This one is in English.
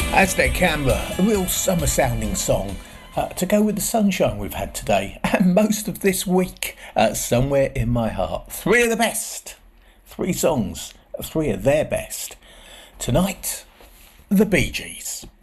Aztec Camber, a real summer sounding song to go with the sunshine we've had today and most of this week. Somewhere in my heart. Three of the best. Three songs, three of their best. Tonight, the Bee Gees.